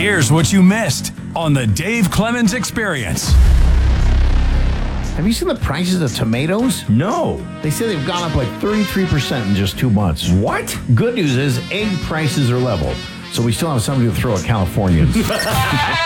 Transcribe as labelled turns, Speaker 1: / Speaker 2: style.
Speaker 1: Here's what you missed on the Dave Clemens Experience.
Speaker 2: Have you seen the prices of tomatoes?
Speaker 3: No.
Speaker 2: They say they've gone up like 33% in just 2 months.
Speaker 3: What?
Speaker 2: Good news is egg prices are level, so we still have somebody to throw at Californians.